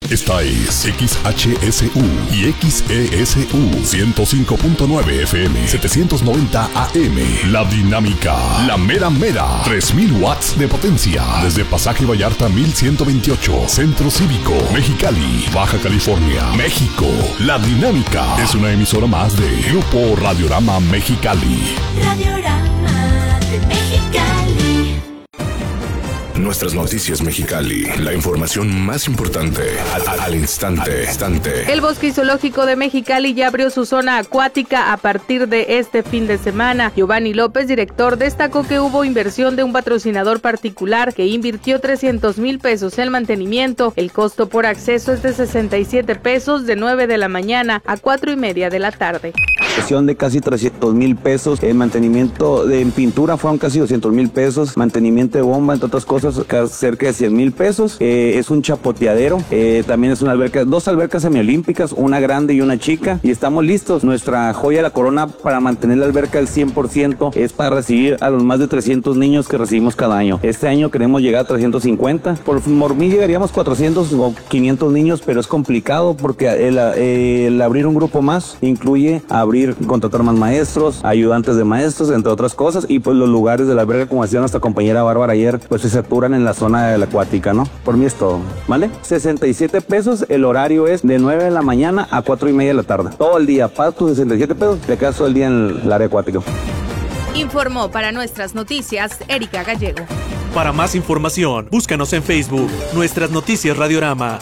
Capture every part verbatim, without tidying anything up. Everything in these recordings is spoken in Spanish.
Esta es X H S U y X E S U ciento cinco punto nueve F M, setecientos noventa A M. La Dinámica, la mera mera, tres mil watts de potencia. Desde Pasaje Vallarta mil ciento veintiocho, Centro Cívico, Mexicali, Baja California, México. La Dinámica es una emisora más de Grupo Radiorama Mexicali. Radiorama de Mexicali. Nuestras noticias Mexicali, la información más importante al, al instante, al instante. El Bosque Zoológico de Mexicali ya abrió su zona acuática a partir de este fin de semana. Giovanni López, director, destacó que hubo inversión de un patrocinador particular que invirtió trescientos mil pesos en mantenimiento. El costo por acceso es de sesenta y siete pesos de nueve de la mañana a cuatro y media de la tarde. Inversión de casi trescientos mil pesos, el mantenimiento de en pintura fueron casi doscientos mil pesos, mantenimiento de bomba, entre otras cosas, cerca de cien mil pesos. Eh, es un chapoteadero, eh, también es una alberca, dos albercas semiolímpicas, una grande y una chica, y estamos listos. Nuestra joya de la corona para mantener la alberca al cien por ciento es para recibir a los más de trescientos niños que recibimos cada año. Este año queremos llegar a trescientos cincuenta, por, por mí llegaríamos a cuatrocientos o quinientos niños, pero es complicado porque el, el abrir un grupo más incluye abrir, contratar más maestros, ayudantes de maestros, entre otras cosas, y pues los lugares de la alberca, como decía nuestra compañera Bárbara ayer, pues se saturan en la zona de la acuática, ¿no? Por mí es todo, ¿vale? sesenta y siete pesos, el horario es de nueve de la mañana a cuatro y media de la tarde. Todo el día, para tus sesenta y siete pesos, te quedas todo el día en el área acuática. Informó para nuestras noticias Erika Gallego. Para más información, búscanos en Facebook, Nuestras Noticias Radiorama.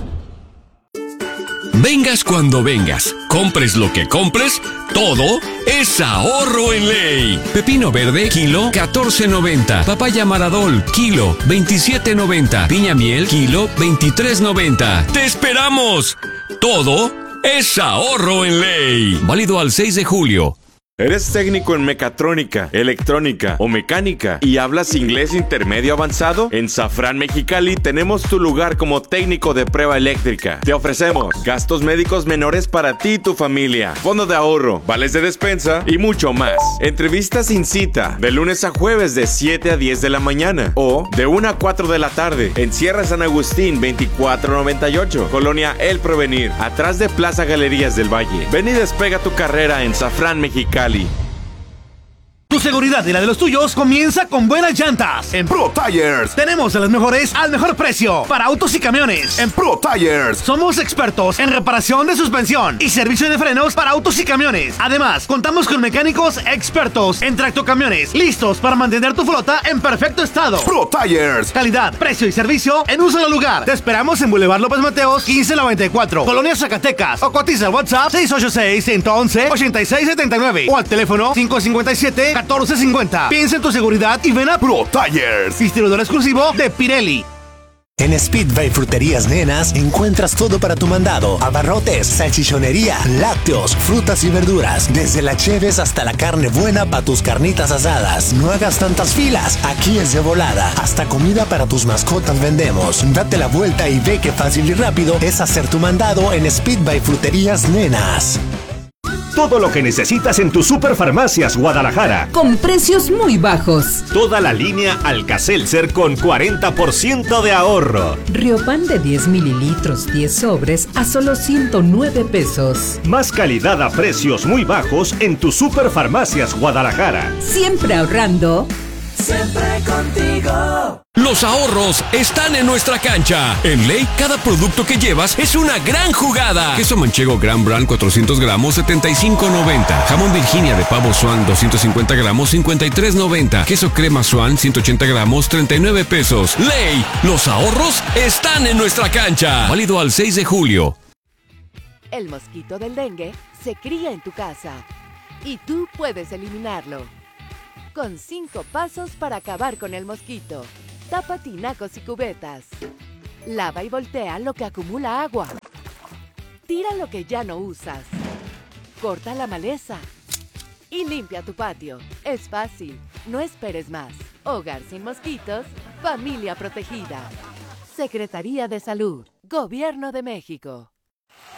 Vengas cuando vengas, compres lo que compres, todo es ahorro en ley. Pepino verde, kilo, catorce noventa. Papaya Maradol, kilo, veintisiete noventa. Piña miel, kilo, veintitrés noventa. ¡Te esperamos! Todo es ahorro en ley. Válido al seis de julio. ¿Eres técnico en mecatrónica, electrónica o mecánica y hablas inglés intermedio avanzado? En Safran Mexicali tenemos tu lugar como técnico de prueba eléctrica. Te ofrecemos gastos médicos menores para ti y tu familia, fondo de ahorro, vales de despensa y mucho más. Entrevistas sin cita, de lunes a jueves de siete a diez de la mañana o de una a cuatro de la tarde en Sierra San Agustín veinticuatro noventa y ocho, Colonia El Provenir, atrás de Plaza Galerías del Valle. Ven y despega tu carrera en Safran Mexicali. Tu seguridad y la de los tuyos comienza con buenas llantas. En Pro Tires tenemos de las mejores al mejor precio para autos y camiones. En Pro Tires somos expertos en reparación de suspensión y servicio de frenos para autos y camiones. Además, contamos con mecánicos expertos en tractocamiones, listos para mantener tu flota en perfecto estado. Pro Tires, calidad, precio y servicio en un solo lugar. Te esperamos en Boulevard López Mateos quince noventa y cuatro, Colonia Zacatecas, o cotiza al WhatsApp seis ocho seis, uno uno uno, ocho seis siete nueve o al teléfono cinco cinco siete, catorce cincuenta. Piensa en tu seguridad y ven a Pro Tires, distribuidor exclusivo de Pirelli. En Speedway Fruterías Nenas encuentras todo para tu mandado: abarrotes, salchichonería, lácteos, frutas y verduras, desde la cheves hasta la carne buena para tus carnitas asadas. No hagas tantas filas, aquí es de volada. Hasta comida para tus mascotas vendemos. Date la vuelta y ve qué fácil y rápido es hacer tu mandado en Speedway Fruterías Nenas. Todo lo que necesitas en tu Superfarmacias Guadalajara. Con precios muy bajos. Toda la línea Alka-Seltzer con cuarenta por ciento de ahorro. Riopan de diez mililitros, diez sobres a solo ciento nueve pesos. Más calidad a precios muy bajos en tu Superfarmacias Guadalajara. Siempre ahorrando. Siempre contigo. Los ahorros están en nuestra cancha. En Ley, cada producto que llevas es una gran jugada. Queso manchego Gran Brand cuatrocientos gramos, setenta y cinco noventa. Jamón Virginia de pavo Swan doscientos cincuenta gramos, cincuenta y tres noventa. Queso crema Swan ciento ochenta gramos, treinta y nueve pesos. Ley, los ahorros están en nuestra cancha. Válido al seis de julio. El mosquito del dengue se cría en tu casa y tú puedes eliminarlo. Con cinco pasos para acabar con el mosquito. Tapa tinacos y cubetas. Lava y voltea lo que acumula agua. Tira lo que ya no usas. Corta la maleza. Y limpia tu patio. Es fácil. No esperes más. Hogar sin mosquitos. Familia protegida. Secretaría de Salud. Gobierno de México.